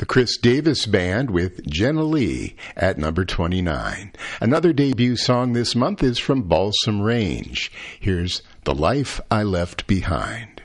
The Chris Davis Band with Jenna Lee at number 29. Another debut song this month is from Balsam Range. Here's The Life I Left Behind.